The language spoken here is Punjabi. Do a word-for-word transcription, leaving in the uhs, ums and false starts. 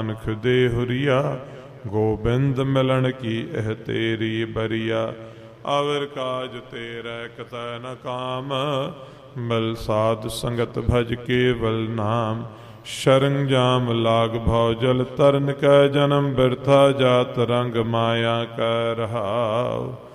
ਨਾਨਕ ਦੇ ਹੁਰੀਆ ਗੋਬਿੰਦ ਮਿਲਣ ਕੀ ਇਹ ਤੇਰੀ ਬਰੀਆ। ਆਵਰ ਕਾਜ ਤੇਰਾ ਕਤੈ ਨ ਕਾਮ ਮਿਲ ਸਾਧ ਸੰਗਤ ਭਜ ਕੇਵਲ ਨਾਮ। ਸ਼ਰਨ ਜਾਮ ਲਾਗ ਭਉ ਜਲ ਤਰਨ ਕੈ ਜਨਮ ਬਿਰਥਾ ਜਾਤ ਰੰਗ ਮਾਇਆ ਕੈ ਰਹਾਉ।